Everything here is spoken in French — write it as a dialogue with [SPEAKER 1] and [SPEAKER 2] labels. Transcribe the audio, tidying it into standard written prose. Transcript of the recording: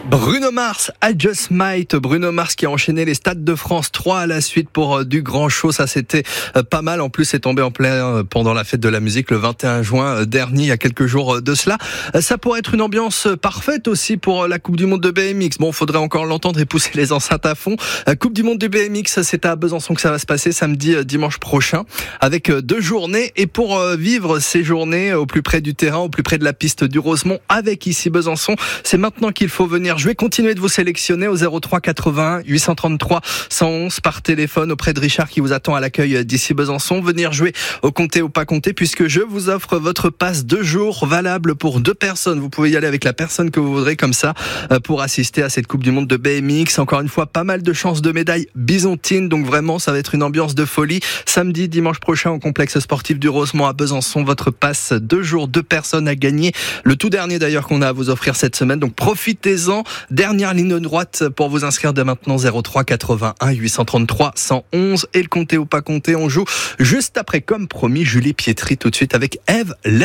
[SPEAKER 1] Bruno Mars, I Just Might. Bruno Mars qui a enchaîné les Stades de France 3 à la suite pour du grand show. Ça, c'était pas mal. En plus, c'est tombé en plein pendant la fête de la musique le 21 juin dernier, il y a quelques jours de cela. Ça pourrait être une ambiance parfaite aussi pour la Coupe du Monde de BMX. Bon, faudrait encore l'entendre et pousser les enceintes à fond. Coupe du Monde de BMX, c'est à Besançon que ça va se passer samedi, dimanche prochain, avec 2 journées. Et pour vivre ces journées au plus près du terrain, au plus près de la piste du Rosemont, avec ici Besançon, c'est maintenant qu'il faut venir. Je vais continuer de vous sélectionner au 03 81 833 111 par téléphone auprès de Richard qui vous attend à l'accueil d'ici Besançon. Venir jouer au compter ou pas compter, puisque je vous offre votre passe 2 jours valable pour 2 personnes. Vous pouvez y aller avec la personne que vous voudrez comme ça pour assister à cette Coupe du Monde de BMX. Encore une fois, pas mal de chances de médailles byzantines, donc vraiment ça va être une ambiance de folie. Samedi, dimanche prochain au complexe sportif du Rosemont à Besançon, votre passe 2 jours, 2 personnes à gagner. Le tout dernier d'ailleurs qu'on a à vous offrir cette semaine, donc profitez-en. Dernière ligne droite pour vous inscrire dès maintenant, 03 81 833 111. Et le compter ou pas compter, on joue juste après, comme promis, Julie Pietri tout de suite avec Eve.